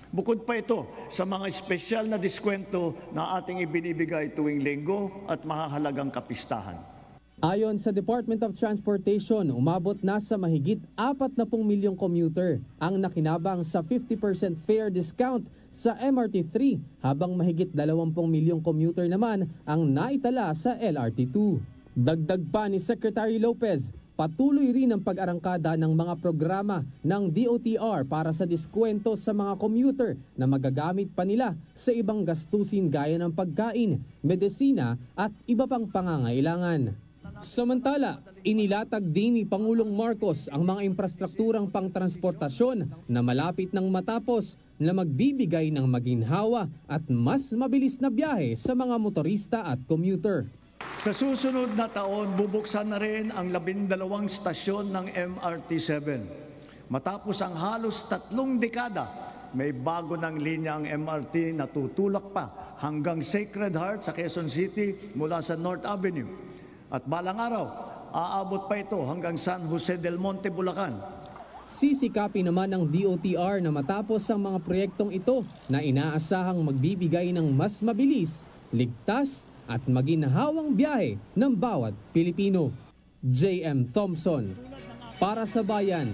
Bukod pa ito sa mga espesyal na diskwento na ating ibinibigay tuwing linggo at mahahalagang kapistahan. Ayon sa Department of Transportation, umabot na sa mahigit 40 milyong commuter ang nakinabang sa 50% fare discount sa MRT3 habang mahigit 20 milyong commuter naman ang naitala sa LRT2. Dagdag pa ni Secretary Lopez, patuloy rin ang pag-arangkada ng mga programa ng DOTR para sa diskwento sa mga commuter na magagamit pa nila sa ibang gastusin gaya ng pagkain, medisina at iba pang pangangailangan. Samantala, inilatag din ni Pangulong Marcos ang mga infrastrukturang pangtransportasyon na malapit nang matapos na magbibigay ng maginhawa at mas mabilis na biyahe sa mga motorista at commuter. Sa susunod na taon, bubuksan na rin ang 12 stasyon ng MRT7. Matapos ang halos 3 dekada, may bago ng linya ang MRT na tutulak pa hanggang Sacred Heart sa Quezon City mula sa North Avenue. At balang araw, aabot pa ito hanggang San Jose del Monte, Bulacan. Sisikapin naman ng DOTR na matapos ang mga proyektong ito na inaasahang magbibigay ng mas mabilis, ligtas at maginhawang biyahe ng bawat Pilipino. J.M. Thompson, para sa Bayan.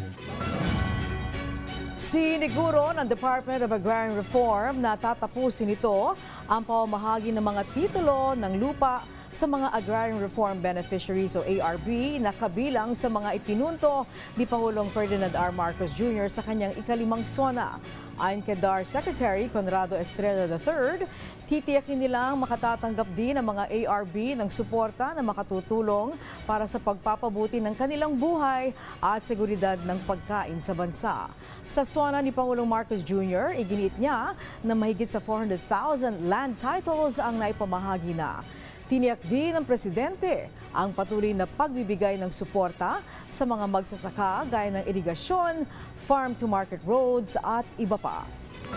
Siniguro ng Department of Agrarian Reform na tatapusin ito ang pamamahagi ng mga titulo ng lupa sa mga Agrarian Reform Beneficiaries o ARB na kabilang sa mga ipinunto ni Pangulong Ferdinand R. Marcos Jr. sa kanyang ikalimang SONA. Ayon kay DAR Secretary Conrado Estrella III, titiyakin nilang makatatanggap din ang mga ARB ng suporta na makatutulong para sa pagpapabuti ng kanilang buhay at seguridad ng pagkain sa bansa. Sa SONA ni Pangulong Marcos Jr., iginiit niya na mahigit sa 400,000 land titles ang naipamahagi na. Tiniyak din ng Presidente ang patuloy na pagbibigay ng suporta sa mga magsasaka gaya ng irigasyon, farm-to-market roads at iba pa.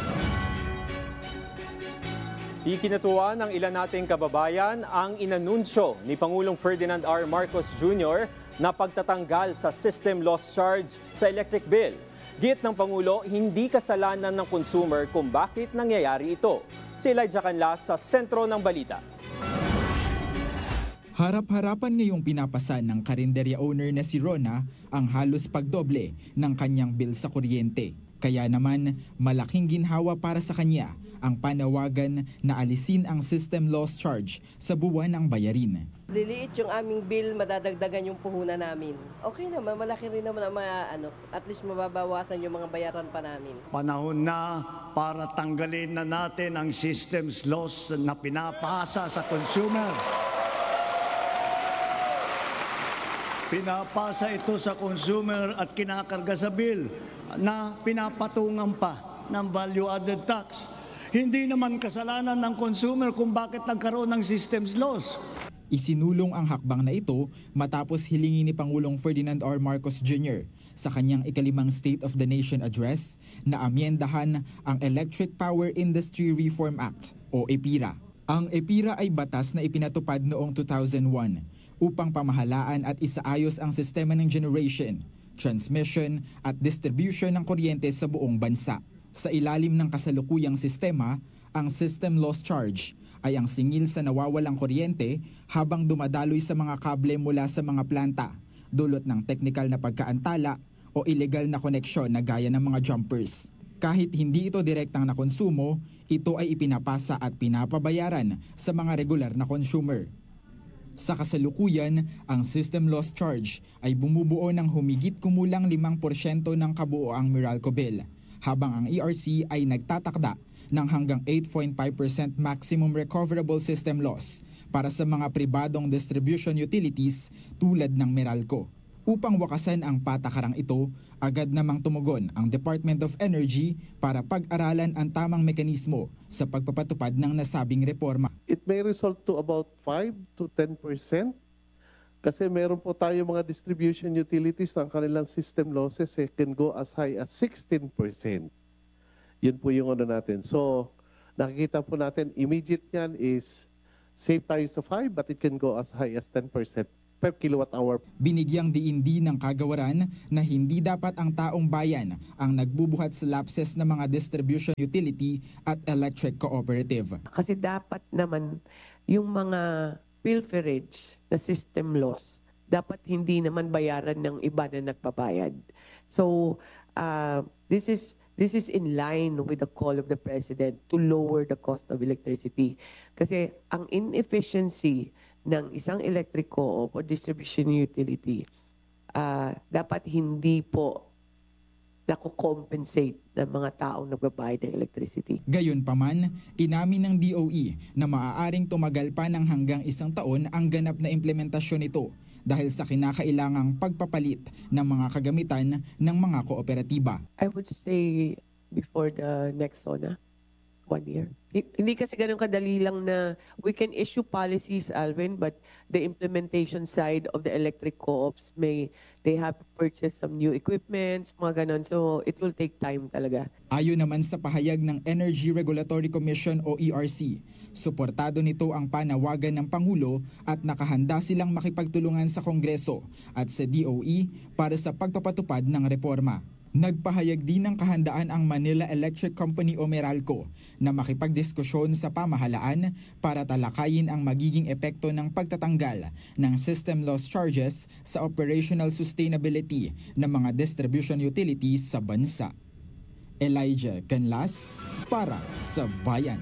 Ikinatuwa ng ilan nating kababayan ang inanunsyo ni Pangulong Ferdinand R. Marcos Jr. na pagtatanggal sa system loss charge sa electric bill. Giit ng Pangulo, hindi kasalanan ng consumer kung bakit nangyayari ito. Si Elijah Canlas sa sentro ng balita. Harap-harapan ngayong pinapasan ng karinderya owner na si Rona ang halos pagdoble ng kanyang bill sa kuryente. Kaya naman malaking ginhawa para sa kanya ang panawagan na alisin ang system loss charge sa buwan ng bayarin. Liliit yung aming bill, madadagdagan yung puhunan namin. Okay naman, malaki rin naman at least mababawasan yung mga bayaran pa namin. Panahon na para tanggalin na natin ang systems loss na pinapasa sa consumer. Pinapasa ito sa consumer at kinakarga sa bill na pinapatungan pa ng value-added tax. Hindi naman kasalanan ng consumer kung bakit nagkaroon ng systems loss. Isinulong ang hakbang na ito matapos hilingin ni Pangulong Ferdinand R. Marcos Jr. sa kanyang ikalimang State of the Nation Address na amyendahan ang Electric Power Industry Reform Act o EPIRA. Ang EPIRA ay batas na ipinatupad noong 2001 upang pamahalaan at isaayos ang sistema ng generation, transmission at distribution ng kuryente sa buong bansa. Sa ilalim ng kasalukuyang sistema, ang system loss charge ay ang singil sa nawawalang kuryente habang dumadaloy sa mga kable mula sa mga planta, dulot ng teknikal na pagkaantala o illegal na koneksyon na gaya ng mga jumpers. Kahit hindi ito direktang nakonsumo, ito ay ipinapasa at pinapabayaran sa mga regular na consumer. Sa kasalukuyan, ang system loss charge ay bumubuo ng humigit kumulang 5% ng kabuoang Meralco bill, habang ang ERC ay nagtatakda ng hanggang 8.5% maximum recoverable system loss para sa mga pribadong distribution utilities tulad ng Meralco. Upang wakasan ang patakarang ito, agad namang tumugon ang Department of Energy para pag-aralan ang tamang mekanismo sa pagpapatupad ng nasabing reforma. It may result to about 5 to 10% kasi meron po tayo mga distribution utilities ng kanilang system losses can go as high as 16%. Yun po yung natin. So, nakikita po natin, immediate yan is save tayo sa 5 but it can go as high as 10%. per kilowatt hour. Binigyang diin din ng kagawaran na hindi dapat ang taong bayan ang nagbubuhat sa lapses ng mga distribution utility at electric cooperative. Kasi dapat naman yung mga pilferage na system loss, dapat hindi naman bayaran ng iba na nagbabayad. So, this is in line with the call of the President to lower the cost of electricity. Kasi ang inefficiency ng isang electric co-op o distribution utility, dapat hindi po nakukompensate ng mga taong nagbabayad ng electricity. Gayunpaman, inamin ng DOE na maaaring tumagal pa ng hanggang 1 taon ang ganap na implementasyon nito dahil sa kinakailangang pagpapalit ng mga kagamitan ng mga kooperatiba. I would say before the next SONA, 1 year. Hindi kasi ganun kadali lang na we can issue policies, Alvin, but the implementation side of the electric co-ops, they have to purchase some new equipments, mga ganun. So it will take time talaga. Ayon naman sa pahayag ng Energy Regulatory Commission o ERC, suportado nito ang panawagan ng Pangulo at nakahanda silang makipagtulungan sa Kongreso at sa DOE para sa pagpapatupad ng reforma. Nagpahayag din ng kahandaan ang Manila Electric Company o Meralco na makipagdiskusyon sa pamahalaan para talakayin ang magiging epekto ng pagtatanggal ng system loss charges sa operational sustainability ng mga distribution utilities sa bansa. Elijah Canlas para sa Bayan.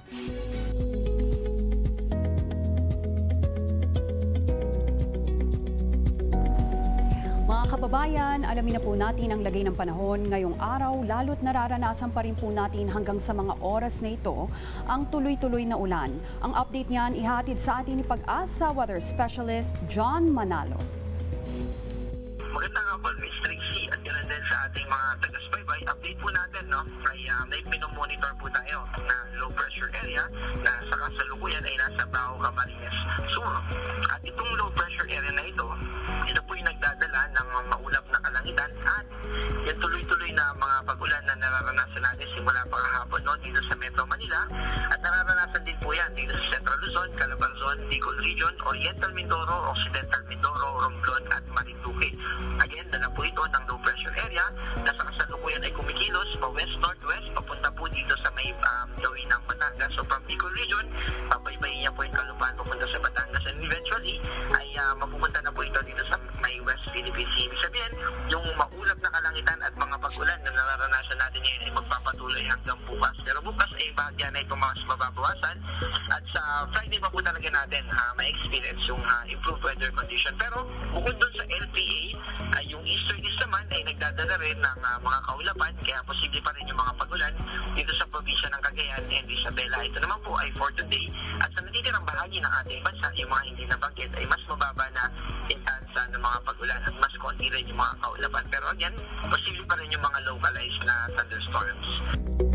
Mga kababayan, alamin na po natin ang lagay ng panahon ngayong araw, lalo't nararanasan pa rin po natin hanggang sa mga oras na ito ang tuloy-tuloy na ulan. Ang update niyan ihatid sa atin ni Pag-asa Weather Specialist John Manalo. Magandang hapon, Ms. Tracy, at ganoon din sa ating mga taga-subaybay. Update po natin, may minomonitor po tayo na low pressure area na sa kasalukuyan ay nasa Bao, Camarines Sur. At itong low pressure area na ito po yung nagdadala ng maulap na kalangitan at yung tuloy-tuloy na mga pag-ulan na nararanasan natin simula pa kahapon dito sa Metro Manila at nararanasan din po yan dito sa Central Luzon, Calabarzon, Bicol Region, Oriental Mindoro, Occidental Mindoro, Romblon at Marinduque. Again, dala po ito ng low pressure area na sa kasalukuyan ay kumikilos pa west-northwest papunta po dito sa may gawin ng Batangas. So from Bicol Region, pabaybayin niya po yung kalupaan papunta sa Batangas and eventually ay mapupunta na po ito dito sa may West Philippine Sea. Ibig sabihin, yung maulap na kalangitan at mga pag-ulan na nararanasan natin ngayon ay magpapatuloy hanggang bukas. Pero bukas ay bahagya na ito mas mababawasan at sa Friday pa po talaga natin ma-experience yung improved weather condition. Pero bukod doon sa LPA, ay yung easterlies naman ay nagdadala rin ng mga kaulapan kaya posible pa rin yung mga pag-ulan dito sa probinsya ng Cagayan and Isabela. Ito naman po ay for today at sa natitirang bahagi ng ating bansa, yung mga hindi nabanggit ay mas mababa na intensa ng mga pag-ulan at mas konti rin yung mga kaulapan. Pero again, posible pa rin yung mga localized na thunderstorms.